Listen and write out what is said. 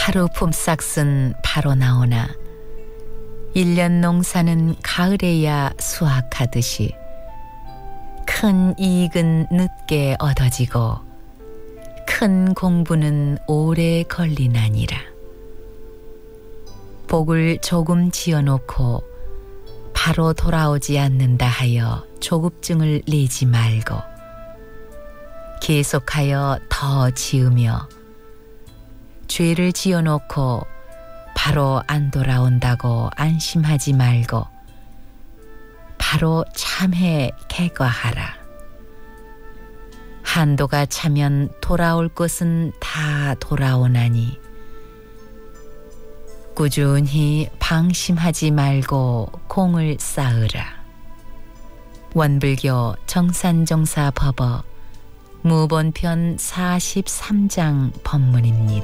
하루 품삯은 바로 나오나 1년 농사는 가을에야 수확하듯이 큰 이익은 늦게 얻어지고 큰 공부는 오래 걸리나니라. 복을 조금 지어놓고 바로 돌아오지 않는다 하여 조급증을 내지 말고 계속하여 더 지으며 죄를 지어놓고 바로 안 돌아온다고 안심하지 말고 바로 참해 개과하라. 한도가 차면 돌아올 것은 다 돌아오나니 꾸준히 방심하지 말고 공을 쌓으라. 원불교 정산정사 법어 무본편 43장 법문입니다.